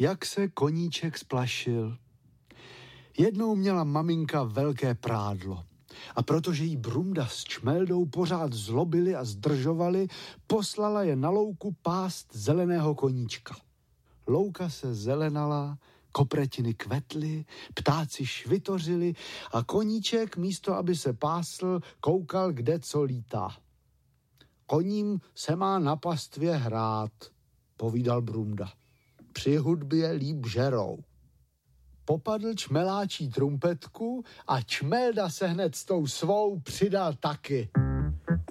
jak se koníček splašil. Jednou měla maminka velké prádlo a protože jí Brumda s Čmeldou pořád zlobili a zdržovali, poslala je na louku pást zeleného koníčka. Louka se zelenala, kopretiny kvetly, ptáci švitořili a koníček místo, aby se pásl, koukal, kde co lítá. Koním se má na pastvě hrát, povídal Brumda. Při hudbě líp žerou. Popadl čmeláčí trumpetku a Čmelda se hned s tou svou přidal taky.